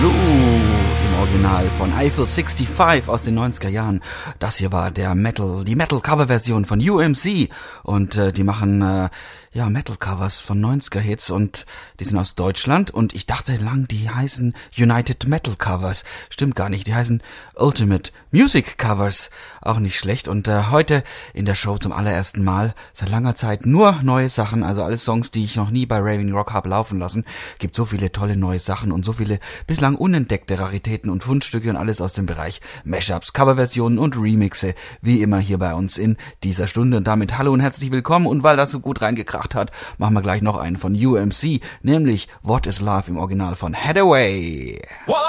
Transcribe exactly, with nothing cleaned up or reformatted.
Blue im Original von Eiffel fünfundsechzig aus den neunziger Jahren. Das hier war der Metal, die Metal-Cover-Version von U M C und äh, die machen äh, ja Metal-Covers von neunziger-Hits und die sind aus Deutschland und ich dachte lang, die heißen United Metal Covers. Stimmt gar nicht, die heißen Ultimate Music Covers. Auch nicht schlecht und äh, heute in der Show zum allerersten Mal seit langer Zeit nur neue Sachen, also alle Songs, die ich noch nie bei Raving Rock habe laufen lassen. Gibt so viele tolle neue Sachen und so viele bislang unentdeckte Raritäten und Fundstücke und alles aus dem Bereich Mashups, Coverversionen und Remixe, wie immer hier bei uns in dieser Stunde. Und damit hallo und herzlich willkommen und weil das so gut reingekracht hat, machen wir gleich noch einen von U M C, nämlich What is Love im Original von Hathaway.